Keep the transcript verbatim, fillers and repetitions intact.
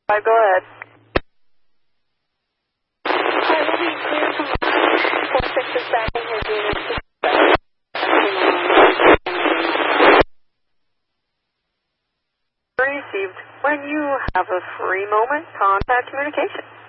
Go ahead. Hi, will be clear from four six is backing his unit. Received. When you have a free moment, contact communication.